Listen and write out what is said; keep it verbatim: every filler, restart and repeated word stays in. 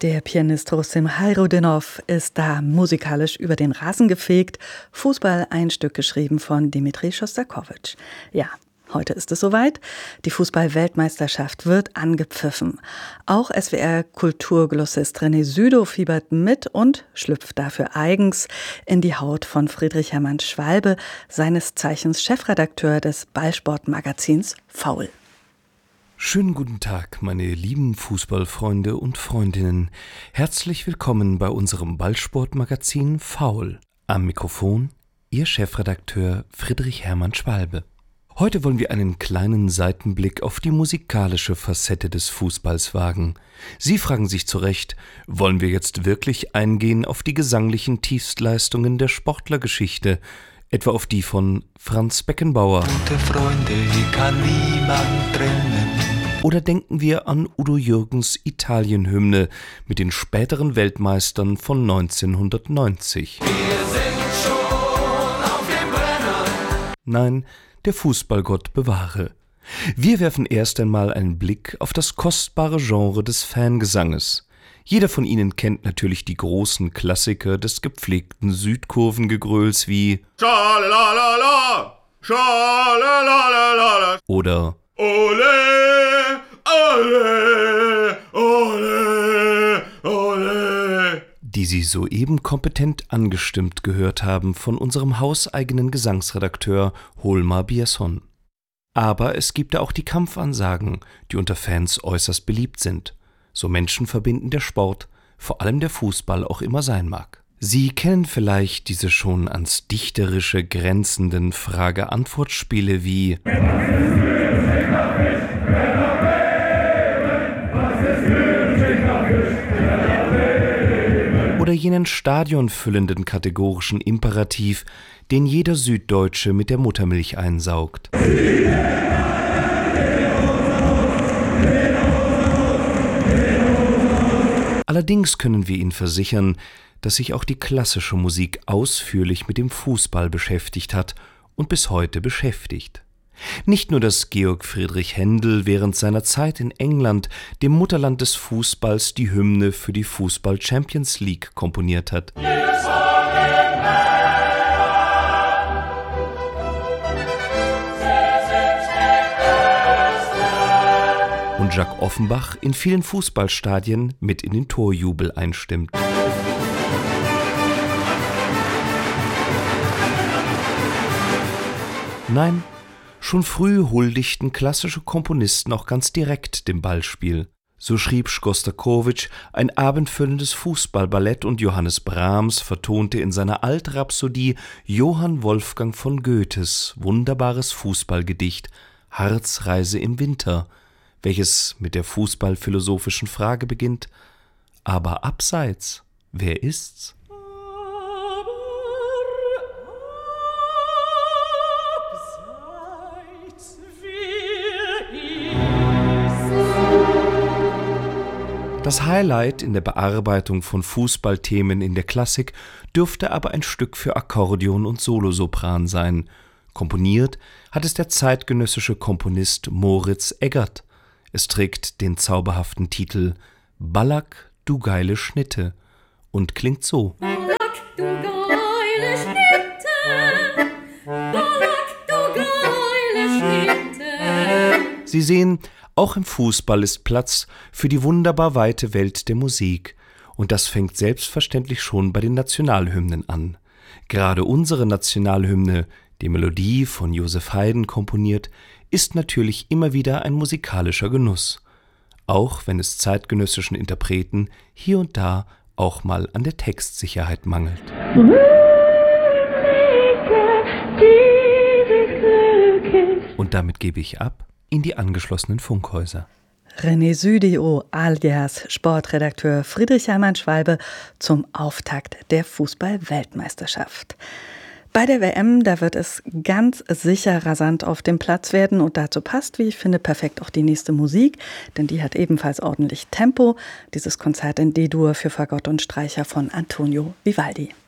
Der Pianist Rustem Hayroddinov ist da musikalisch über den Rasen gefegt. Fußball, ein Stück geschrieben von Dmitri Schostakowitsch. Ja, heute ist es soweit. Die Fußball-Weltmeisterschaft wird angepfiffen. Auch S W R-Kulturglossist René Südow fiebert mit und schlüpft dafür eigens in die Haut von Friedrich Hermann Schwalbe, seines Zeichens Chefredakteur des Ballsportmagazins Faul. Schönen guten Tag, meine lieben Fußballfreunde und Freundinnen. Herzlich willkommen bei unserem Ballsportmagazin Faul. Am Mikrofon Ihr Chefredakteur Friedrich Hermann Schwalbe. Heute wollen wir einen kleinen Seitenblick auf die musikalische Facette des Fußballs wagen. Sie fragen sich zu Recht, wollen wir jetzt wirklich eingehen auf die gesanglichen Tiefstleistungen der Sportlergeschichte, etwa auf die von Franz Beckenbauer? Gute Freunde kann niemand trennen. Oder denken wir an Udo Jürgens Italienhymne mit den späteren Weltmeistern von neunzehnhundertneunzig? Wir sind schon auf dem Brenner. Nein, der Fußballgott bewahre. Wir werfen erst einmal einen Blick auf das kostbare Genre des Fangesanges. Jeder von Ihnen kennt natürlich die großen Klassiker des gepflegten Südkurvengegröls wie Schalalala, Schalalala oder Ole, Ole, Ole, Ole, die Sie soeben kompetent angestimmt gehört haben von unserem hauseigenen Gesangsredakteur Holmar Biasson. Aber es gibt da auch die Kampfansagen, die unter Fans äußerst beliebt sind, so menschenverbindend der Sport, vor allem der Fußball, auch immer sein mag. Sie kennen vielleicht diese schon ans Dichterische grenzenden Frage-Antwort-Spiele wie oder jenen stadionfüllenden kategorischen Imperativ, den jeder Süddeutsche mit der Muttermilch einsaugt. Allerdings können wir Ihnen versichern, dass sich auch die klassische Musik ausführlich mit dem Fußball beschäftigt hat und bis heute beschäftigt. Nicht nur, dass Georg Friedrich Händel während seiner Zeit in England, dem Mutterland des Fußballs, die Hymne für die Fußball Champions League komponiert hat. Und Jacques Offenbach in vielen Fußballstadien mit in den Torjubel einstimmt. Nein, schon früh huldigten klassische Komponisten auch ganz direkt dem Ballspiel. So schrieb Schostakowitsch ein abendfüllendes Fußballballett und Johannes Brahms vertonte in seiner Altrhapsodie Johann Wolfgang von Goethes wunderbares Fußballgedicht Harzreise im Winter, welches mit der fußballphilosophischen Frage beginnt: Aber abseits, wer ist's? Das Highlight in der Bearbeitung von Fußballthemen in der Klassik dürfte aber ein Stück für Akkordeon und Solosopran sein. Komponiert hat es der zeitgenössische Komponist Moritz Eggert. Es trägt den zauberhaften Titel »Ballack, du geile Schnitte« und klingt so. Ballack, du geile Schnitte, Ballack, du geile Schnitte. Sie sehen, auch im Fußball ist Platz für die wunderbar weite Welt der Musik. Und das fängt selbstverständlich schon bei den Nationalhymnen an. Gerade unsere Nationalhymne, die Melodie von Joseph Haydn komponiert, ist natürlich immer wieder ein musikalischer Genuss. Auch wenn es zeitgenössischen Interpreten hier und da auch mal an der Textsicherheit mangelt. Und damit gebe ich ab in die angeschlossenen Funkhäuser. René Südow alias Sportredakteur Friedrich Hermann Schwalbe zum Auftakt der Fußball-Weltmeisterschaft. Bei der W M, da wird es ganz sicher rasant auf dem Platz werden und dazu passt, wie ich finde, perfekt auch die nächste Musik, denn die hat ebenfalls ordentlich Tempo, dieses Konzert in D-Dur für Fagott und Streicher von Antonio Vivaldi.